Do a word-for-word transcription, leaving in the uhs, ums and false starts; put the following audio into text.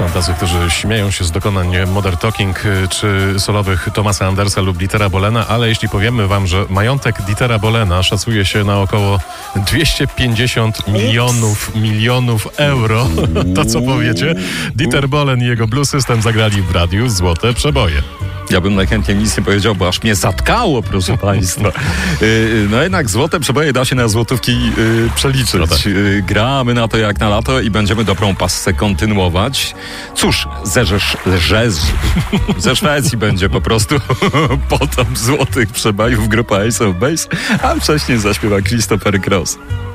tacy, którzy śmieją się z dokonań Modern Talking czy solowych Thomasa Andersa lub Dietera Bohlena, ale jeśli powiemy wam, że majątek Dietera Bohlena szacuje się na około dwieście pięćdziesiąt milionów milionów euro, to co powiecie? Dieter Bohlen i jego Blue System zagrali w radiu Złote Przeboje. Ja bym najchętniej nic nie powiedział, bo aż mnie zatkało, proszę państwa. No jednak złote przeboje da się na złotówki yy, przeliczyć. No tak. yy, gramy na to jak na lato i będziemy dobrą pasę kontynuować. Cóż, ze, Rzesz, Rzesz, ze Szwecji będzie po prostu potop złotych przebojów grupa Ace of Base, a wcześniej zaśpiewa Christopher Cross.